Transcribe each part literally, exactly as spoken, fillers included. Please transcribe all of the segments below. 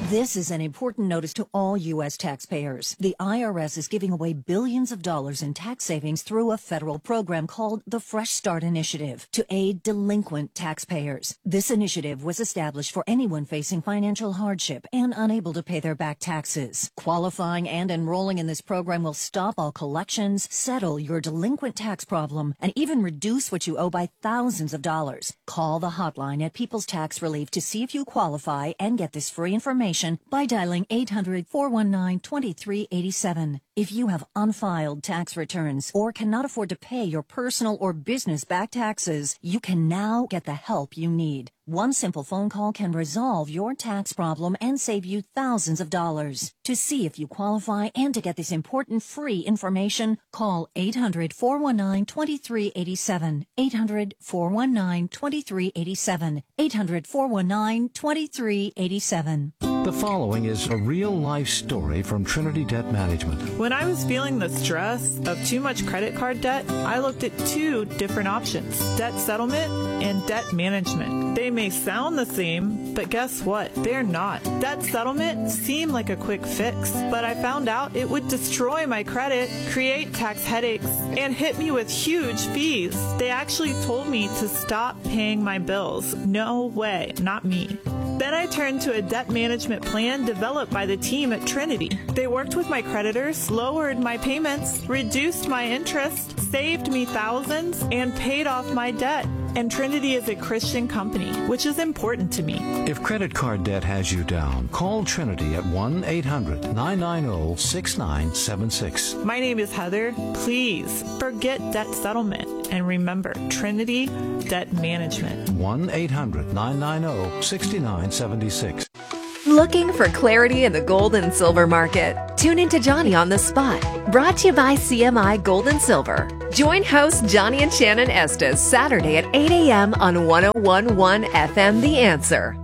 This is an important notice to all U S taxpayers. The I R S is giving away billions of dollars in tax savings through a federal program called the Fresh Start Initiative to aid delinquent taxpayers. This initiative was established for anyone facing financial hardship and unable to pay their back taxes. Qualifying and enrolling in this program will stop all collections, settle your delinquent tax problem, and even reduce what you owe by thousands of dollars. Call the hotline at People's Tax Relief to see if you qualify and get this free information by dialing eight hundred, four one nine, two three eight seven. If you have unfiled tax returns or cannot afford to pay your personal or business back taxes, you can now get the help you need. One simple phone call can resolve your tax problem and save you thousands of dollars. To see if you qualify and to get this important free information, call eight hundred, four one nine, two three eight seven, eight hundred, four one nine, two three eight seven, eight hundred, four one nine, two three eight seven. The following is a real-life story from Trinity Debt Management. When I was feeling the stress of too much credit card debt, I looked at two different options, debt settlement and debt management. They may sound the same, but guess what? They're not. Debt settlement seemed like a quick fix, but I found out it would destroy my credit, create tax headaches, and hit me with huge fees. They actually told me to stop paying my bills. No way, not me. Then I turned to a debt management plan developed by the team at Trinity. They worked with my creditors, lowered my payments, reduced my interest, saved me thousands, and paid off my debt. And Trinity is a Christian company, which is important to me. If credit card debt has you down, call Trinity at one eight hundred, nine nine zero, six nine seven six. My name is Heather. Please forget debt settlement and remember Trinity Debt Management. one eight hundred, nine nine zero, six nine seven six. Looking for clarity in the gold and silver market? Tune into Johnny on the Spot, brought to you by C M I Gold and Silver. Join hosts Johnny and Shannon Estes Saturday at eight a.m. on one oh one point one F M The Answer.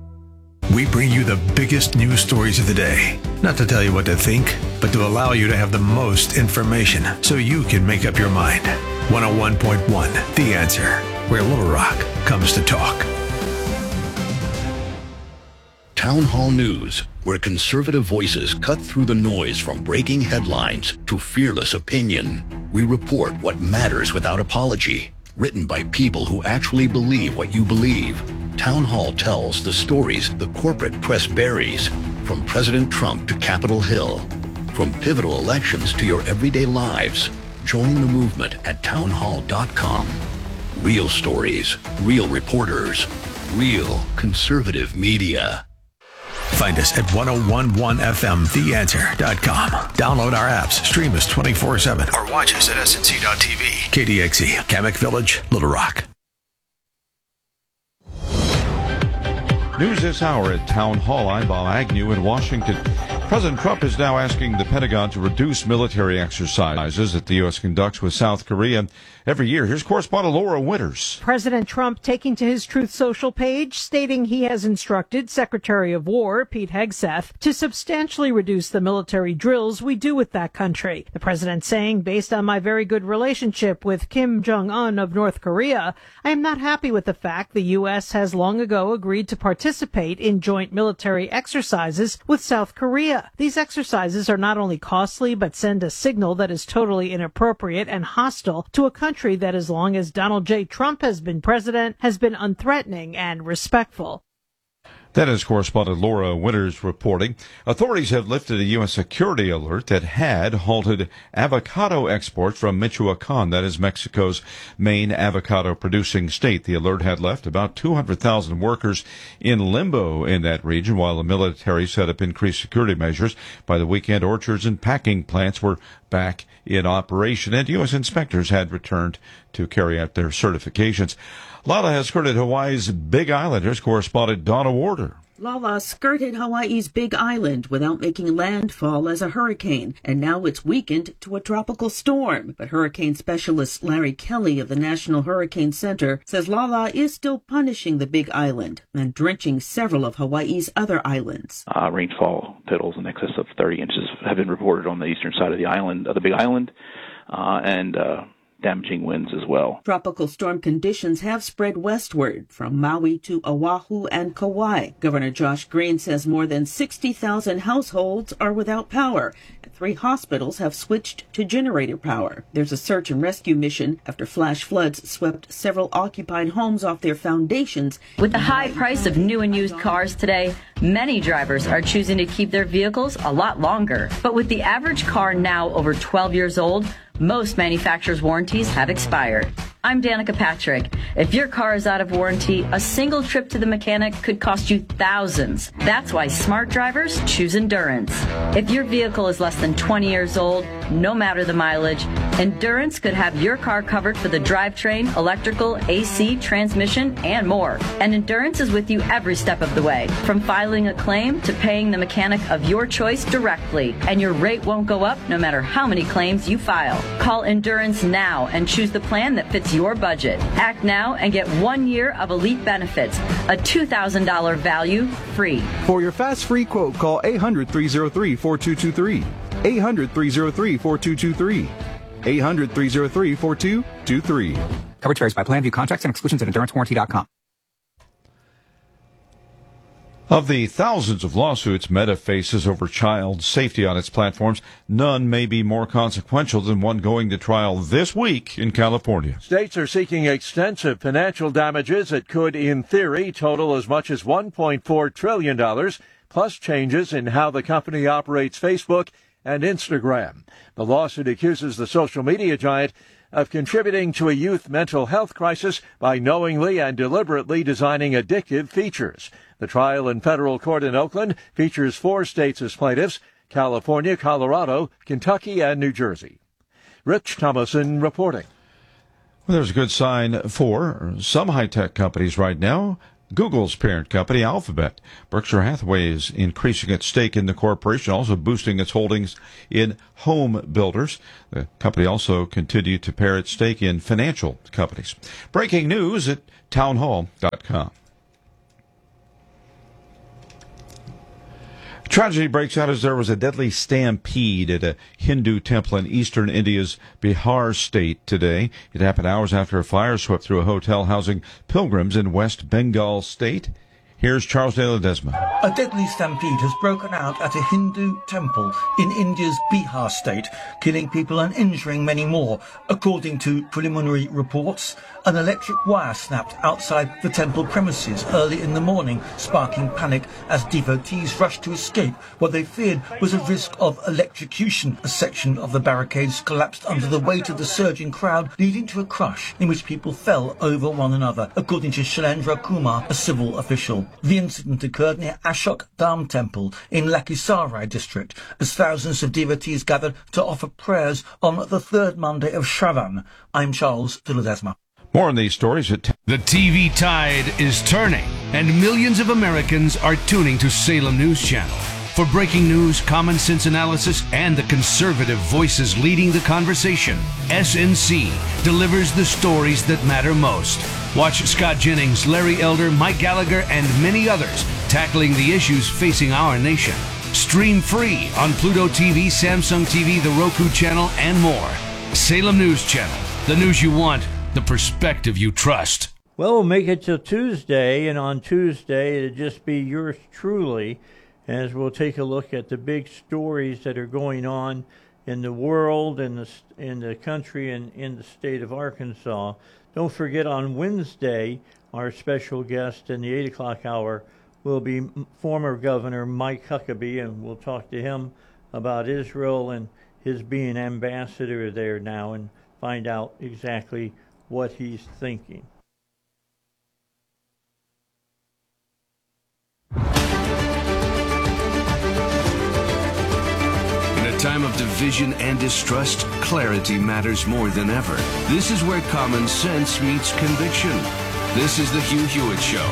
We bring you the biggest news stories of the day. Not to tell you what to think, but to allow you to have the most information so you can make up your mind. one oh one point one The Answer, where Little Rock comes to talk. Town Hall News, where conservative voices cut through the noise from breaking headlines to fearless opinion. We report what matters without apology. Written by people who actually believe what you believe. Town Hall tells the stories the corporate press buries, from President Trump to Capitol Hill. From pivotal elections to your everyday lives. Join the movement at town hall dot com. Real stories, real reporters, real conservative media. Find us at one oh one point one F M the answer dot com. Download our apps, stream us twenty-four seven, or watch us at S N C dot T V. K D X E, Kamek Village, Little Rock. News this hour at Town Hall. I'm Bob Agnew in Washington. President Trump is now asking the Pentagon to reduce military exercises that the U S conducts with South Korea every year. Here's correspondent Laura Winters. President Trump taking to his Truth Social page, stating he has instructed Secretary of War Pete Hegseth to substantially reduce the military drills we do with that country. The president saying, based on my very good relationship with Kim Jong-un of North Korea, I am not happy with the fact the U S has long ago agreed to participate in joint military exercises with South Korea. These exercises are not only costly, but send a signal that is totally inappropriate and hostile to a country that, as long as Donald J. Trump has been president, has been unthreatening and respectful. That is correspondent Laura Winters reporting. Authorities have lifted a U S security alert that had halted avocado exports from Michoacan, that is Mexico's main avocado-producing state. The alert had left about two hundred thousand workers in limbo in that region, while the military set up increased security measures. By the weekend, orchards and packing plants were back in operation, and U S inspectors had returned to carry out their certifications. Lala has skirted Hawaii's Big Island. Here's correspondent Donna Warder. Lala skirted Hawaii's Big Island without making landfall as a hurricane, and now it's weakened to a tropical storm. But hurricane specialist Larry Kelly of the National Hurricane Center says Lala is still punishing the Big Island and drenching several of Hawaii's other islands. Uh, rainfall totals in excess of thirty inches have been reported on the eastern side of the island, of the Big Island, uh, and uh, damaging winds as well. Tropical storm conditions have spread westward from Maui to Oahu and Kauai. Governor Josh Green says more than sixty thousand households are without power, and three hospitals have switched to generator power. There's a search and rescue mission after flash floods swept several occupied homes off their foundations. With the high price of new and used cars today, many drivers are choosing to keep their vehicles a lot longer. But with the average car now over twelve years old, most manufacturers' warranties have expired. I'm Danica Patrick. If your car is out of warranty, a single trip to the mechanic could cost you thousands. That's why smart drivers choose Endurance. If your vehicle is less than twenty years old, no matter the mileage, Endurance could have your car covered for the drivetrain, electrical, A C, transmission, and more. And Endurance is with you every step of the way, from filing a claim to paying the mechanic of your choice directly. And your rate won't go up no matter how many claims you file. Call Endurance now and choose the plan that fits your budget. Act now and get one year of elite benefits, a two thousand dollars value free. For your fast free quote, call eight hundred, three oh three, four two two three. eight hundred, three oh three, four two two three. eight hundred, three oh three, four two two three. Coverage varies by plan. View contracts and exclusions at endurance warranty dot com. Of the thousands of lawsuits Meta faces over child safety on its platforms, none may be more consequential than one going to trial this week in California. States are seeking extensive financial damages that could, in theory, total as much as one point four trillion dollars, plus changes in how the company operates Facebook and Instagram. The lawsuit accuses the social media giant of contributing to a youth mental health crisis by knowingly and deliberately designing addictive features. The trial in federal court in Oakland features four states as plaintiffs: California, Colorado, Kentucky, and New Jersey. Rich Thomason reporting. Well, there's a good sign for some high-tech companies right now. Google's parent company, Alphabet. Berkshire Hathaway is increasing its stake in the corporation, also boosting its holdings in home builders. The company also continued to pare its stake in financial companies. Breaking news at townhall dot com. Tragedy breaks out as there was a deadly stampede at a Hindu temple in eastern India's Bihar state today. It happened hours after a fire swept through a hotel housing pilgrims in West Bengal state. Here's Charles De Ledesma. A deadly stampede has broken out at a Hindu temple in India's Bihar state, killing people and injuring many more. According to preliminary reports, an electric wire snapped outside the temple premises early in the morning, sparking panic as devotees rushed to escape. What they feared was a risk of electrocution. A section of the barricades collapsed under the weight of the surging crowd, leading to a crush in which people fell over one another, according to Shailendra Kumar, a civil official. The incident occurred near Ashok Dham Temple in Lakhisarai district, as thousands of devotees gathered to offer prayers on the third Monday of Shravan. I'm Charles De Ledesma. More on these stories at... T- the T V tide is turning, and millions of Americans are tuning to Salem News Channel. For breaking news, common sense analysis, and the conservative voices leading the conversation, S N C delivers the stories that matter most. Watch Scott Jennings, Larry Elder, Mike Gallagher, and many others tackling the issues facing our nation. Stream free on Pluto T V, Samsung T V, the Roku channel, and more. Salem News Channel. The news you want, the perspective you trust. Well, we'll make it till Tuesday, and on Tuesday it'll just be yours truly, as we'll take a look at the big stories that are going on in the world, in the in the country, and in the state of Arkansas. Don't forget, on Wednesday, our special guest in the eight o'clock hour will be former Governor Mike Huckabee, and we'll talk to him about Israel and his being ambassador there now and find out exactly what he's thinking. In a time of division and distrust, clarity matters more than ever. This is where common sense meets conviction. This is the Hugh Hewitt Show.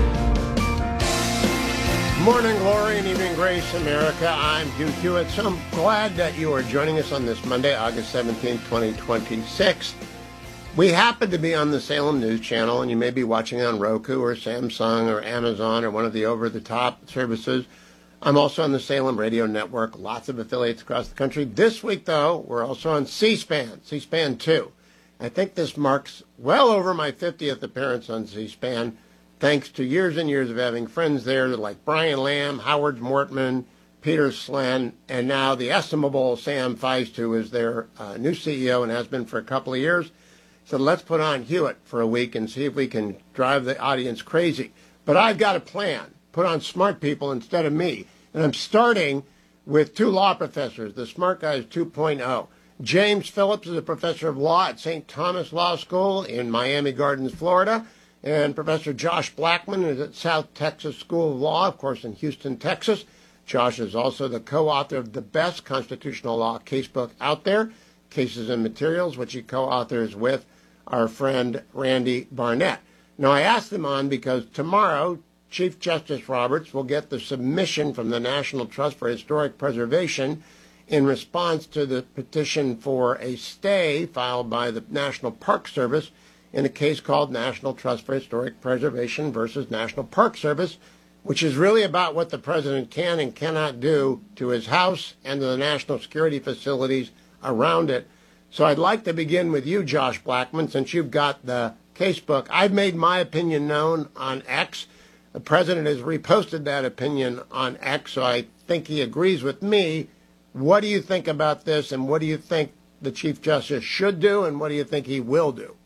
Morning glory and evening grace, America. I'm Hugh Hewitt. So I'm glad that you are joining us on this Monday, August seventeenth, twenty twenty-six. We happen to be on the Salem News Channel, and you may be watching on Roku or Samsung or Amazon or one of the over-the-top services. I'm also on the Salem Radio Network, lots of affiliates across the country. This week, though, we're also on C-SPAN, C-SPAN two. I think this marks well over my fiftieth appearance on C-SPAN, thanks to years and years of having friends there like Brian Lamb, Howard Mortman, Peter Slen, and now the estimable Sam Feist, who is their uh, new C E O and has been for a couple of years. So let's put on Hewitt for a week and see if we can drive the audience crazy. But I've got a plan. Put on smart people instead of me. And I'm starting with two law professors, the Smart Guys two point oh. James Phillips is a professor of law at Saint Thomas Law School in Miami Gardens, Florida. And Professor Josh Blackman is at South Texas School of Law, of course, in Houston, Texas. Josh is also the co-author of the best constitutional law casebook out there, Cases and Materials, which he co-authors with our friend Randy Barnett. Now, I asked them on because tomorrow, Chief Justice Roberts will get the submission from the National Trust for Historic Preservation in response to the petition for a stay filed by the National Park Service in a case called National Trust for Historic Preservation versus National Park Service, which is really about what the president can and cannot do to his house and to the national security facilities around it. So I'd like to begin with you, Josh Blackman, since you've got the casebook. I've made my opinion known on X. The president has reposted that opinion on X, so I think he agrees with me. What do you think about this, and what do you think the Chief Justice should do, and what do you think he will do?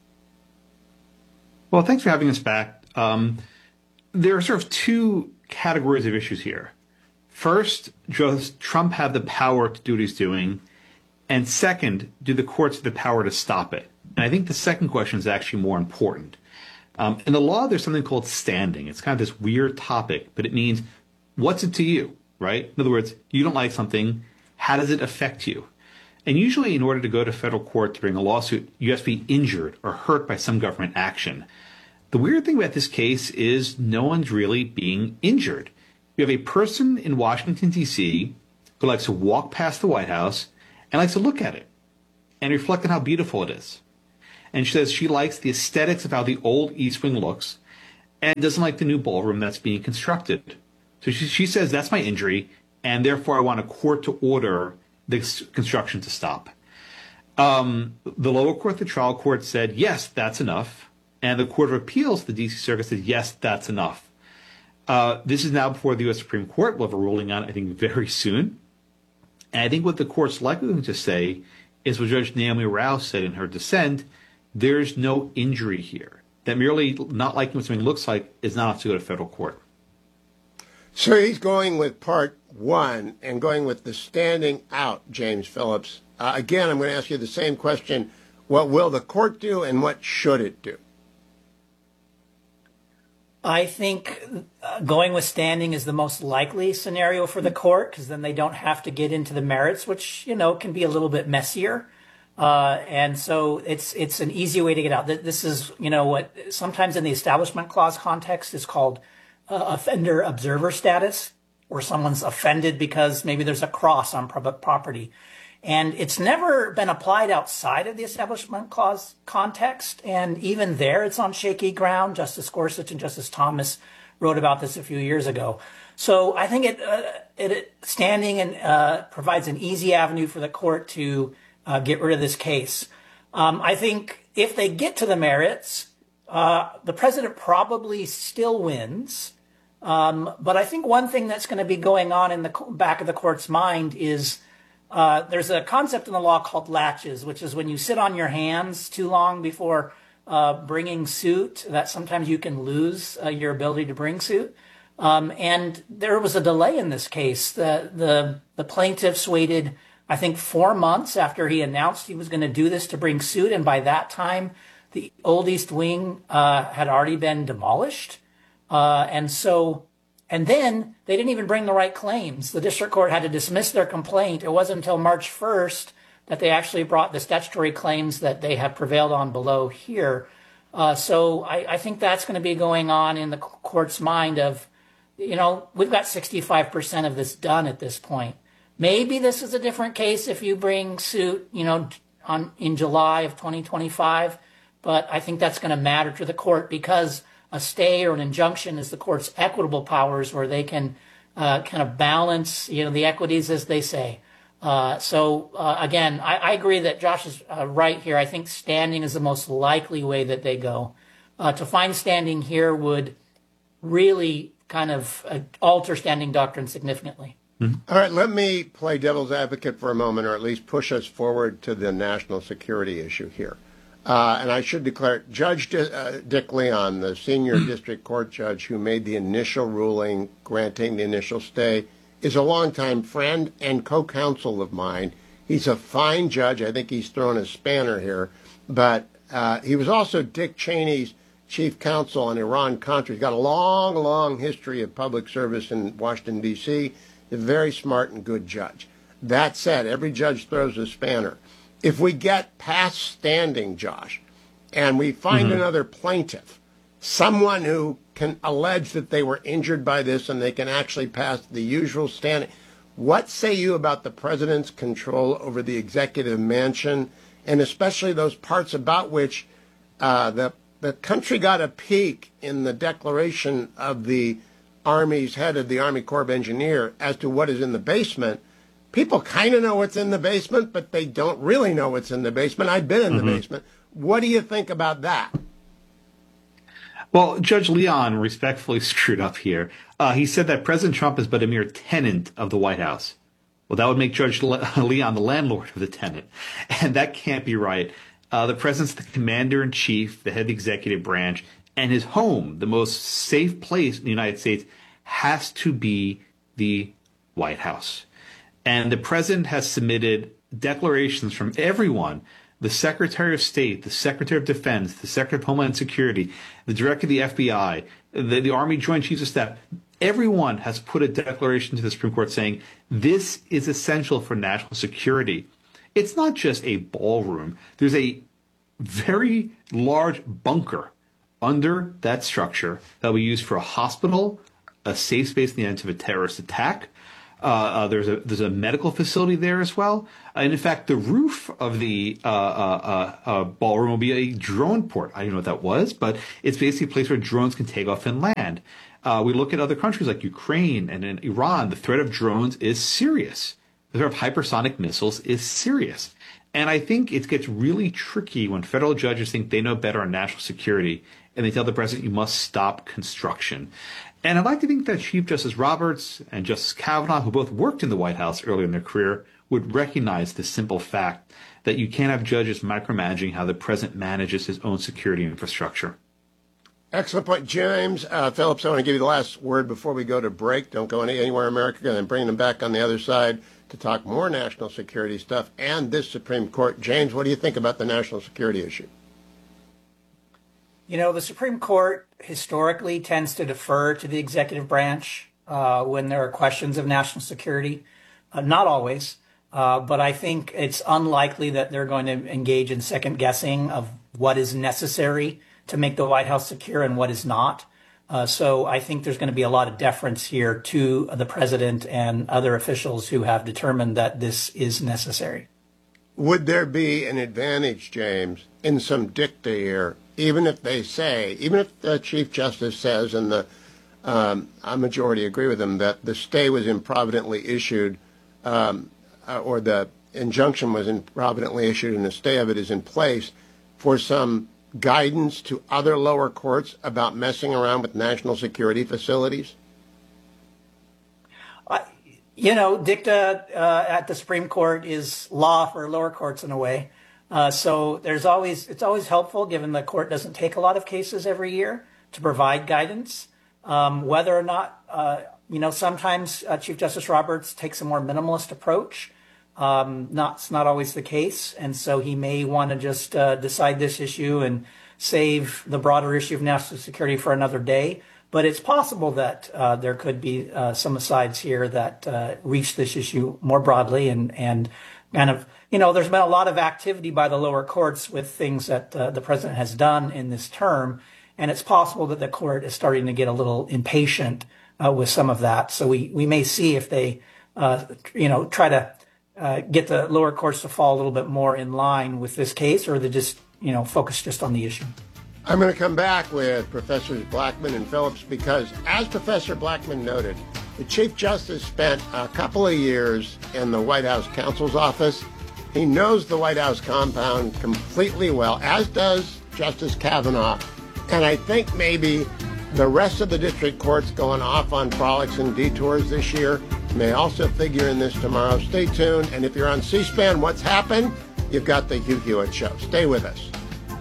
Well, thanks for having us back. Um, there are sort of two categories of issues here. First, does Trump have the power to do what he's doing? And second, do the courts have the power to stop it? And I think the second question is actually more important. Um, in the law, there's something called standing. It's kind of this weird topic, but it means, what's it to you, right? In other words, you don't like something. How does it affect you? And usually in order to go to federal court to bring a lawsuit, you have to be injured or hurt by some government action. The weird thing about this case is no one's really being injured. You have a person in Washington, D C who likes to walk past the White House and likes to look at it and reflect on how beautiful it is. And she says she likes the aesthetics of how the old East Wing looks and doesn't like the new ballroom that's being constructed. So she, she says that's my injury, and therefore I want a court to order the construction to stop. Um, the lower court, the trial court, said, yes, that's enough. And the Court of Appeals, the D C Circuit, said, yes, that's enough. Uh, this is now before the U S Supreme Court. We'll have a ruling on it, I think, very soon. And I think what the court's likely going to say is what Judge Naomi Rouse said in her dissent: there's no injury here. That merely not liking what something looks like is not enough to go to federal court. So he's going with part one and going with the standing out, James Phillips. Uh, again, I'm going to ask you the same question. What will the court do, and what should it do? I think uh, going with standing is the most likely scenario for the court, because then they don't have to get into the merits, which, you know, can be a little bit messier. Uh, and so it's it's an easy way to get out. This is, you know, what sometimes in the Establishment Clause context is called uh, offender observer status, where someone's offended because maybe there's a cross on public property. And it's never been applied outside of the Establishment Clause context. And even there, it's on shaky ground. Justice Gorsuch and Justice Thomas wrote about this a few years ago. So I think it, uh, it standing and uh, provides an easy avenue for the court to uh, get rid of this case. Um, I think if they get to the merits, uh, the president probably still wins. Um, but I think one thing that's going to be going on in the back of the court's mind is Uh, there's a concept in the law called latches, which is when you sit on your hands too long before uh, bringing suit, that sometimes you can lose uh, your ability to bring suit. Um, and there was a delay in this case. The, the, the plaintiffs waited, I think, four months after he announced he was going to do this to bring suit. And by that time, the old East Wing uh, had already been demolished. Uh, and so... And then they didn't even bring the right claims. The district court had to dismiss their complaint. It wasn't until March first that they actually brought the statutory claims that they have prevailed on below here. Uh, so I, I think that's going to be going on in the court's mind of, you know, we've got sixty-five percent of this done at this point. Maybe this is a different case if you bring suit, you know, on in July of twenty twenty-five. But I think that's going to matter to the court, because a stay or an injunction is the court's equitable powers, where they can uh, kind of balance, you know, the equities, as they say. Uh, so uh, again, I, I agree that Josh is uh, right here. I think standing is the most likely way that they go. Uh, to find standing here would really kind of uh, alter standing doctrine significantly. Mm-hmm. All right, let me play devil's advocate for a moment, or at least push us forward to the national security issue here. Uh, and I should declare, Judge D- uh, Dick Leon, the senior district court judge who made the initial ruling granting the initial stay, is a longtime friend and co-counsel of mine. He's a fine judge. I think he's thrown a spanner here. But uh, he was also Dick Cheney's chief counsel on Iran-Contra. He's got a long, long history of public service in Washington, D C A very smart and good judge. That said, every judge throws a spanner. If we get past standing, Josh, and we find mm-hmm. another plaintiff, someone who can allege that they were injured by this and they can actually pass the usual standing, what say you about the president's control over the executive mansion, and especially those parts about which uh, the the country got a peek in the declaration of the Army's head of the Army Corps of Engineers as to what is in the basement? People kind of know what's in the basement, but they don't really know what's in the basement. I've been in mm-hmm. the basement. What do you think about that? Well, Judge Leon respectfully screwed up here. Uh, he said that President Trump is but a mere tenant of the White House. Well, that would make Judge Le- Leon the landlord of the tenant, and that can't be right. Uh, the president's the commander-in-chief, the head of the executive branch, and his home, the most safe place in the United States, has to be the White House. And the president has submitted declarations from everyone, the Secretary of State, the Secretary of Defense, the Secretary of Homeland Security, the Director of the F B I, the, the Army Joint Chiefs of Staff. Everyone has put a declaration to the Supreme Court saying this is essential for national security. It's not just a ballroom. There's a very large bunker under that structure that we use for a hospital, a safe space in the event of a terrorist attack. Uh, uh, there's a there's a medical facility there as well. And in fact, the roof of the uh, uh, uh, ballroom will be a drone port. I don't know what that was, but it's basically a place where drones can take off and land. Uh, we look at other countries like Ukraine and in Iran. The threat of drones is serious. The threat of hypersonic missiles is serious. And I think it gets really tricky when federal judges think they know better on national security, and they tell the president, you must stop construction. And I'd like to think that Chief Justice Roberts and Justice Kavanaugh, who both worked in the White House earlier in their career, would recognize the simple fact that you can't have judges micromanaging how the president manages his own security infrastructure. Excellent point. James uh, Phillips, I want to give you the last word before we go to break. Don't go any, anywhere in America, and then bring them back on the other side to talk more national security stuff and this Supreme Court. James, what do you think about the national security issue? You know, the Supreme Court historically tends to defer to the executive branch uh, when there are questions of national security. Uh, not always, uh, but I think it's unlikely that they're going to engage in second guessing of what is necessary to make the White House secure and what is not. Uh, so I think there's going to be a lot of deference here to the president and other officials who have determined that this is necessary. Would there be an advantage, James, in some dicta here, even if they say, even if the Chief Justice says, and the um, a majority agree with him, that the stay was improvidently issued, um, uh, or the injunction was improvidently issued and the stay of it is in place, for some guidance to other lower courts about messing around with national security facilities? Uh, you know, dicta uh, at the Supreme Court is law for lower courts in a way. Uh, so there's always it's always helpful, given the court doesn't take a lot of cases every year, to provide guidance. Um, whether or not, uh, you know, sometimes uh, Chief Justice Roberts takes a more minimalist approach. Um, not, it's not always the case. And so he may want to just uh, decide this issue and save the broader issue of national security for another day. But it's possible that uh, there could be uh, some asides here that uh, reach this issue more broadly and, and kind of, you know, there's been a lot of activity by the lower courts with things that uh, the president has done in this term. And it's possible that the court is starting to get a little impatient uh, with some of that. So we, we may see if they, uh, you know, try to Uh, get the lower courts to fall a little bit more in line with this case, or they just, you know, focus just on the issue. I'm going to come back with Professors Blackman and Phillips because, as Professor Blackman noted, The Chief Justice spent a couple of years in the White House counsel's office. He knows the White House compound completely well, as does Justice Kavanaugh. And I think maybe the rest of the district courts going off on frolics and detours this year may also figure in this tomorrow. Stay tuned. And if you're on C-SPAN, What's Happened? You've got the Hugh Hewitt Show. Stay with us.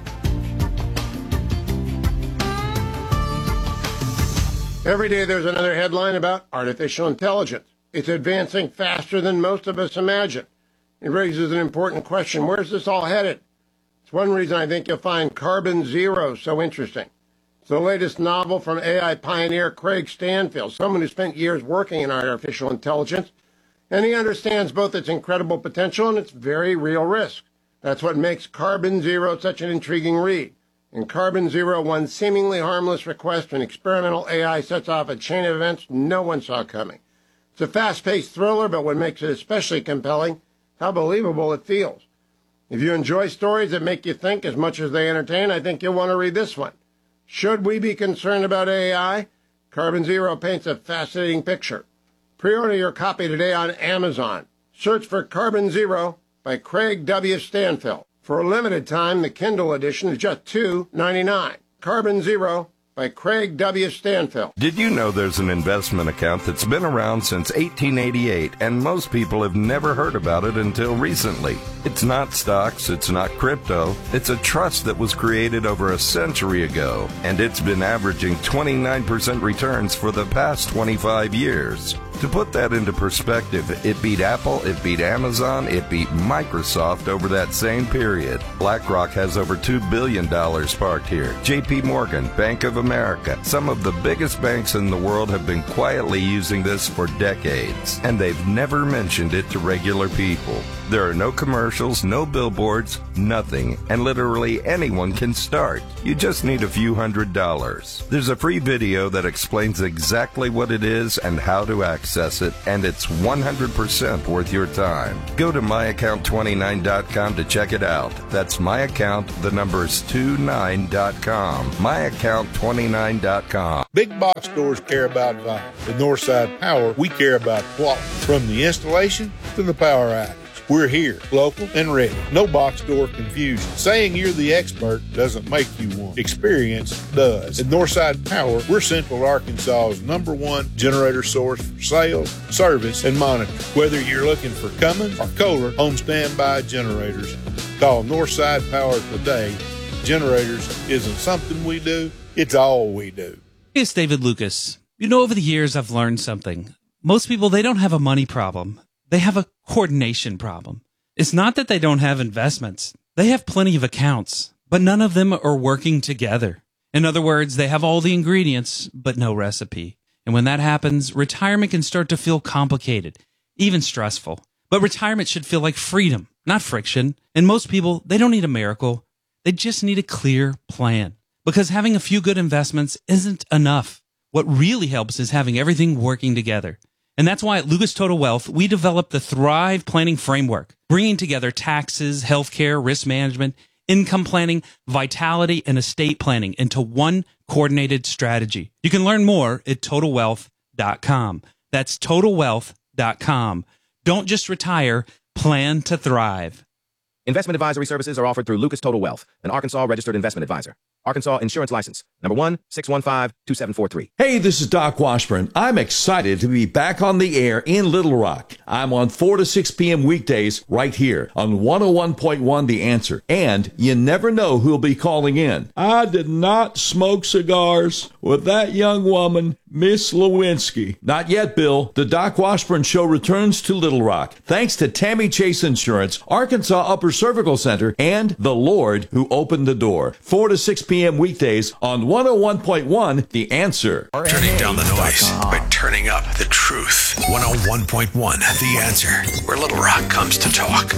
Every day there's another headline about artificial intelligence. It's advancing faster than most of us imagine. It raises an important question. Where's this all headed? It's one reason I think you'll find Carbon Zero so interesting. It's the latest novel from A I pioneer Craig Stanfield, someone who spent years working in artificial intelligence, and he understands both its incredible potential and its very real risk. That's what makes Carbon Zero such an intriguing read. In Carbon Zero, one seemingly harmless request to an experimental A I sets off a chain of events no one saw coming. It's a fast-paced thriller, but what makes it especially compelling, how believable it feels. If you enjoy stories that make you think as much as they entertain, I think you'll want to read this one. Should we be concerned about A I? Carbon Zero paints a fascinating picture. Pre-order your copy today on Amazon. Search for Carbon Zero by Craig W. Stanfield. For a limited time, the Kindle edition is just two dollars and ninety-nine cents. Carbon Zero by Craig W. Stanfield. Did you know there's an investment account that's been around since eighteen eighty-eight, and most people have never heard about it until recently? It's not stocks, it's not crypto, it's a trust that was created over a century ago, and it's been averaging twenty-nine percent returns for the past twenty-five years. To put that into perspective, it beat Apple, it beat Amazon, it beat Microsoft over that same period. BlackRock has over two billion dollars parked here. J P Morgan, Bank of America, some of the biggest banks in the world have been quietly using this for decades, and they've never mentioned it to regular people. There are no commercials, no billboards, nothing, and literally anyone can start. You just need a few hundred dollars. There's a free video that explains exactly what it is and how to access it, and it's one hundred percent worth your time. Go to my account twenty-nine dot com to check it out. That's my account, the number is twenty-nine dot com. my account twenty-nine dot com. Big box stores care about value. At Northside Power, we care about quality. From the installation to the power outage. We're here, local and ready. No box store confusion. Saying you're the expert doesn't make you one. Experience does. At Northside Power, we're Central Arkansas's number one generator source for sales, service, and monitoring. Whether you're looking for Cummins or Kohler home standby generators, call Northside Power today. Generators isn't something we do, it's all we do. Hey, it's David Lucas. You know, over the years, I've learned something. Most people, they don't have a money problem. They have a coordination problem. It's not that they don't have investments. They have plenty of accounts, but none of them are working together. In other words, they have all the ingredients, but no recipe. And when that happens, retirement can start to feel complicated, even stressful. But retirement should feel like freedom, not friction. And most people, they don't need a miracle. They just need a clear plan. Because having a few good investments isn't enough. What really helps is having everything working together. And that's why at Lucas Total Wealth, we developed the Thrive Planning Framework, bringing together taxes, healthcare, risk management, income planning, vitality, and estate planning into one coordinated strategy. You can learn more at total wealth dot com. That's total wealth dot com. Don't just retire, plan to thrive. Investment advisory services are offered through Lucas Total Wealth, an Arkansas registered investment advisor. Arkansas Insurance License, number one six one five two seven four three. Hey, this is Doc Washburn. I'm excited to be back on the air in Little Rock. I'm on four to six p.m. weekdays right here on one oh one point one The Answer. And you never know who'll be calling in. I did not smoke cigars with that young woman, Miss Lewinsky. Not yet, Bill. The Doc Washburn Show returns to Little Rock, thanks to Tammy Chase Insurance, Arkansas Upper Cervical Center, and the Lord who opened the door. four to six p.m. weekdays on one oh one point one The Answer. Turning down the noise by turning up the truth. one oh one point one The Answer, where Little Rock comes to talk.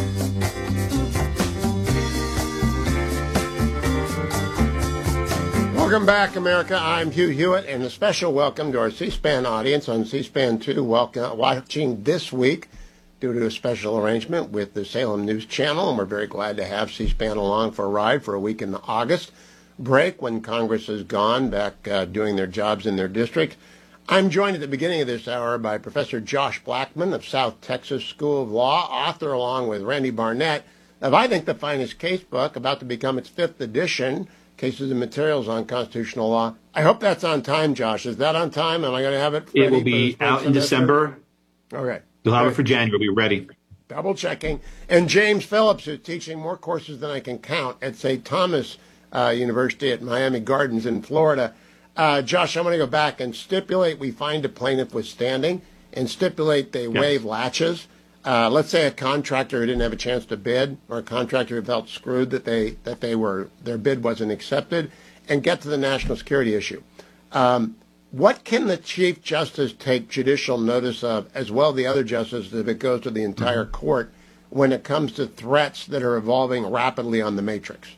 Welcome back, America. I'm Hugh Hewitt, and a special welcome to our C-SPAN audience on C-SPAN two, welcome, watching this week due to a special arrangement with the Salem News Channel, and we're very glad to have C-SPAN along for a ride for a week in the August break when Congress is gone, back uh, doing their jobs in their district. I'm joined at the beginning of this hour by Professor Josh Blackman of South Texas School of Law, author along with Randy Barnett of, I think, the finest case book, about to become its fifth edition, Cases and Materials on Constitutional Law. I hope that's on time, Josh. Is that on time? Am I going to have it ready? It will be out in December. Okay. You'll have it for January. It'll be ready. Double checking. And James Phillips is teaching more courses than I can count at Saint Thomas uh, University at Miami Gardens in Florida. Uh, Josh, I'm going to go back and stipulate we find a plaintiff with standing and stipulate they yes. waive latches. Uh, let's say a contractor who didn't have a chance to bid, or a contractor who felt screwed that they that they were their bid wasn't accepted, and get to the national security issue. Um, what can the Chief Justice take judicial notice of, as well as the other justices, if it goes to the entire mm-hmm. court, when it comes to threats that are evolving rapidly on the matrix?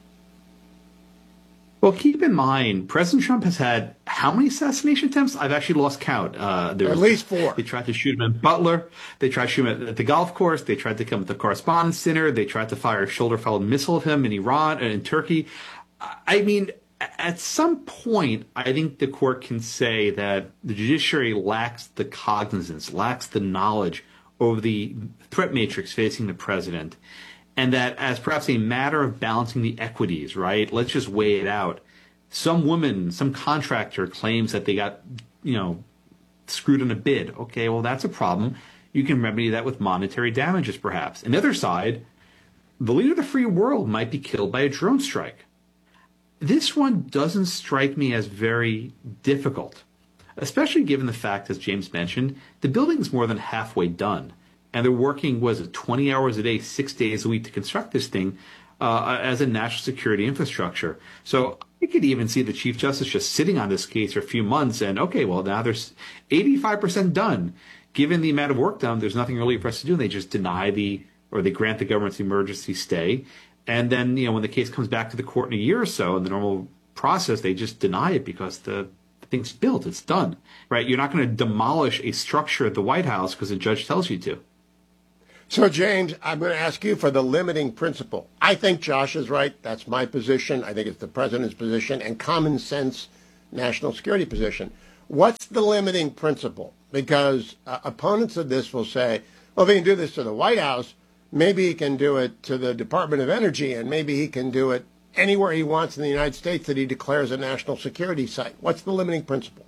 Well, keep in mind, President Trump has had how many assassination attempts? I've actually lost count. Uh, there At was, least four. They tried to shoot him in Butler. They tried to shoot him at, at the golf course. They tried to come at the Correspondents' Dinner. They tried to fire a shoulder-fired missile at him in Iran and in Turkey. I mean, at some point, I think the court can say that the judiciary lacks the cognizance, lacks the knowledge over the threat matrix facing the president. And that as perhaps a matter of balancing the equities, right? Let's just weigh it out. Some woman, some contractor claims that they got, you know, screwed on a bid. Okay, well, that's a problem. You can remedy that with monetary damages, perhaps. On the other side, the leader of the free world might be killed by a drone strike. This one doesn't strike me as very difficult, especially given the fact, as James mentioned, the building's more than halfway done. And they're working, was it, twenty hours a day, six days a week to construct this thing uh, as a national security infrastructure. So I could even see the Chief Justice just sitting on this case for a few months and, okay, well, now there's eighty-five percent done. Given the amount of work done, there's nothing really for us to do. And they just deny the, or they grant the government's emergency stay. And then, you know, when the case comes back to the court in a year or so, in the normal process, they just deny it because the thing's built, it's done, right? You're not going to demolish a structure at the White House because the judge tells you to. So, James, I'm going to ask you for the limiting principle. I think Josh is right. That's my position. I think it's the president's position and common sense national security position. What's the limiting principle? Because uh, opponents of this will say, well, if he can do this to the White House, maybe he can do it to the Department of Energy, and maybe he can do it anywhere he wants in the United States that he declares a national security site. What's the limiting principle?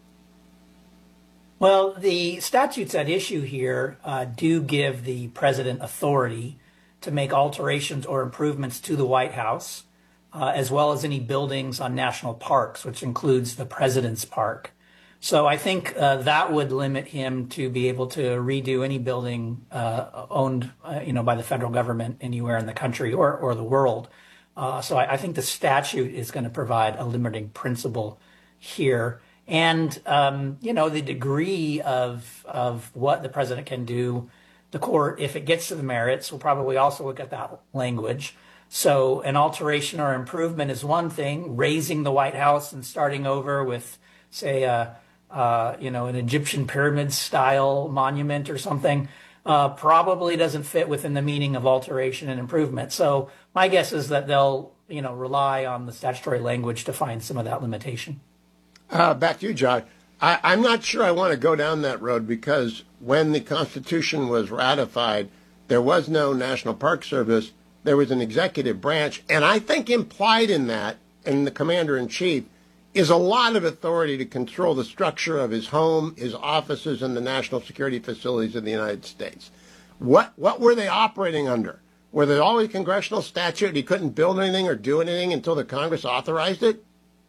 Well, the statutes at issue here uh, do give the president authority to make alterations or improvements to the White House, uh, as well as any buildings on national parks, which includes the president's park. So I think uh, that would limit him to be able to redo any building uh, owned, uh, you know, by the federal government anywhere in the country or, or the world. Uh, so I, I think the statute is going to provide a limiting principle here. And, um, you know, the degree of of what the president can do, the court, if it gets to the merits, will probably also look at that language. So an alteration or improvement is one thing. Raising the White House and starting over with, say, a, uh, you know, an Egyptian pyramid style monument or something uh, probably doesn't fit within the meaning of alteration and improvement. So my guess is that they'll, you know, rely on the statutory language to find some of that limitation. Uh, back to you, John. I, I'm not sure I want to go down that road because when the Constitution was ratified, there was no National Park Service. There was an executive branch. And I think implied in that, in the commander-in-chief, is a lot of authority to control the structure of his home, his offices, and the national security facilities of the United States. What, what were they operating under? Were there always congressional statute? He couldn't build anything or do anything until the Congress authorized it?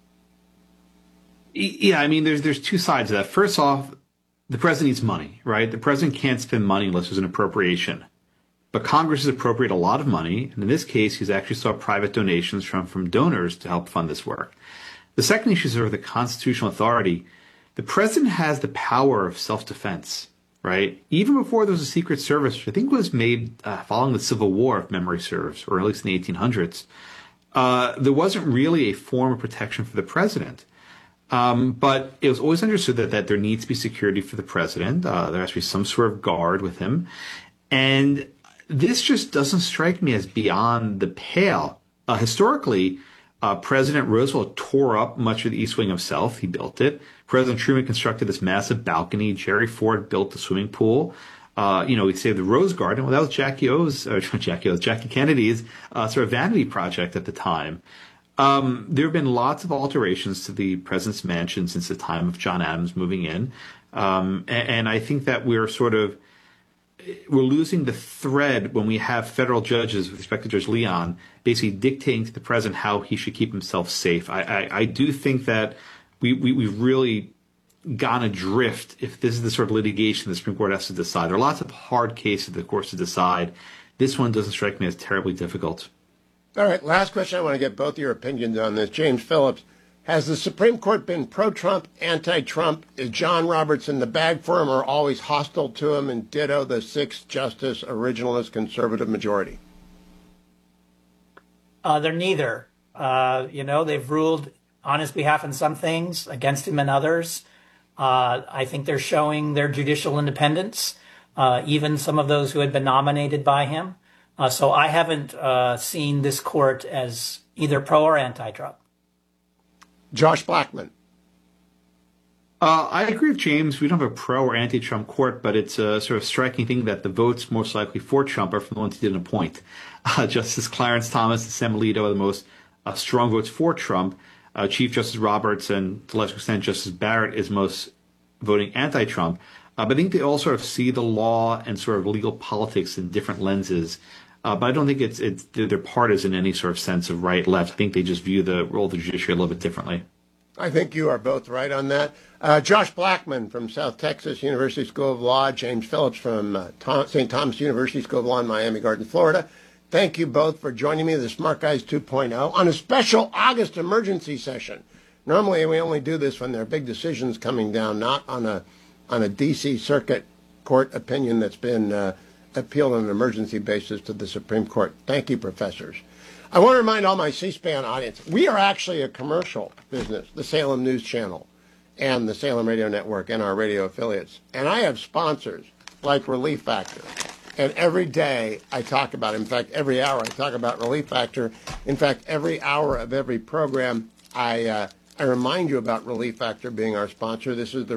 Yeah, I mean, there's there's two sides to that. First off, the president needs money, right? The president can't spend money unless there's an appropriation. But Congress has appropriated a lot of money, and in this case, he's actually sought private donations from, from donors to help fund this work. The second issue is sort of the constitutional authority. The president has the power of self-defense, right? Even before there was a Secret Service, which I think was made uh, following the Civil War, if memory serves, or at least in the eighteen hundreds, uh, there wasn't really a form of protection for the president. Um, but it was always understood that, that there needs to be security for the president. Uh, there has to be some sort of guard with him. And this just doesn't strike me as beyond the pale. Uh, historically, Uh, President Roosevelt tore up much of the east wing of Self. He built it. President Truman constructed this massive balcony. Jerry Ford built the swimming pool. Uh, you know, he saved the Rose Garden. Well, that was Jackie O's, uh, Jackie O's, Jackie Kennedy's uh, sort of vanity project at the time. Um, there have been lots of alterations to the president's mansion since the time of John Adams moving in. Um, and, and I think that we're sort of, we're losing the thread when we have federal judges, with respect to Judge Leon, basically dictating to the president how he should keep himself safe. I, I, I do think that we, we, we've really gone adrift if this is the sort of litigation the Supreme Court has to decide. There are lots of hard cases the courts to decide. This one doesn't strike me as terribly difficult. All right, last question. I want to get both your opinions on this. James Phillips, has the Supreme Court been pro-Trump, anti-Trump? Is John Roberts in the bag for him or always hostile to him? And ditto the sixth justice originalist conservative majority? Uh, they're neither. Uh, you know, they've ruled on his behalf in some things, against him in others. Uh, I think they're showing their judicial independence, uh, even some of those who had been nominated by him. Uh, so I haven't uh, seen this court as either pro or anti-Trump. Josh Blackman. Uh, I agree with James. We don't have a pro or anti-Trump court, but it's a sort of striking thing that the votes most likely for Trump are from the ones he didn't appoint. Uh, Justice Clarence Thomas and Sam Alito are the most uh, strong votes for Trump. Uh, Chief Justice Roberts and, to a lesser extent, Justice Barrett is most voting anti-Trump. Uh, but I think they all sort of see the law and sort of legal politics in different lenses. Uh, but I don't think it's, it's they're partisan in any sort of sense of right, left. I think they just view the role of the judiciary a little bit differently. I think you are both right on that. Uh, Josh Blackman from South Texas University School of Law, James Phillips from uh, Tom, Saint Thomas University School of Law in Miami Gardens, Florida. Thank you both for joining me, the Smart Guys two point oh, on a special August emergency session. Normally, we only do this when there are big decisions coming down, not on a on a D C Circuit Court opinion that's been uh, appealed on an emergency basis to the Supreme Court. Thank you, professors. I want to remind all my C-SPAN audience, we are actually a commercial business, the Salem News Channel and the Salem Radio Network and our radio affiliates. And I have sponsors like Relief Factor. And every day I talk about it. In fact, every hour I talk about Relief Factor. In fact, every hour of every program I, uh, I remind you about Relief Factor being our sponsor. This is the